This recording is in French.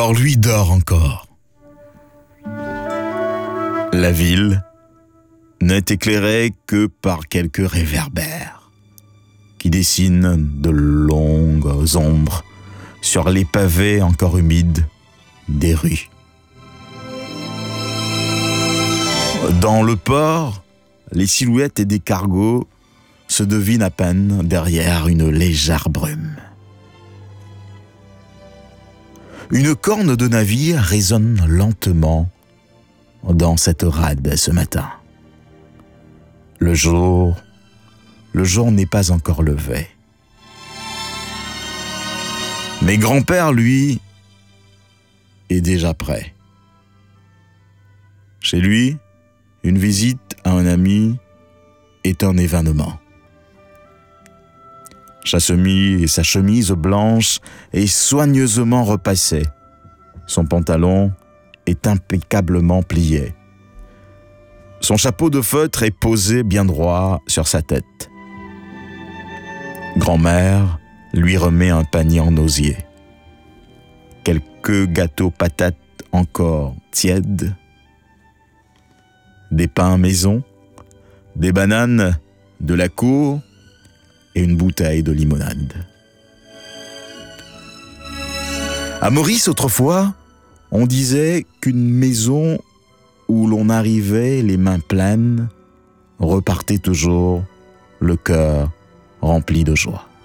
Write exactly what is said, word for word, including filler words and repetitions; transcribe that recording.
Alors lui dort encore. La ville n'est éclairée que par quelques réverbères qui dessinent de longues ombres sur les pavés encore humides des rues. Dans le port, les silhouettes des cargos se devinent à peine derrière une légère brume. Une corne de navire résonne lentement dans cette rade ce matin. Le jour, le jour n'est pas encore levé. Mais grand-père, lui, est déjà prêt. Chez lui, une visite à un ami est un événement. Chasse-mie et sa chemise blanche est soigneusement repassée. Son pantalon est impeccablement plié. Son chapeau de feutre est posé bien droit sur sa tête. Grand-mère lui remet un panier en osier. Quelques gâteaux patates encore tièdes, des pains maison, des bananes de la cour et une bouteille de limonade. À Maurice, autrefois, on disait qu'une maison où l'on arrivait les mains pleines repartait toujours le cœur rempli de joie.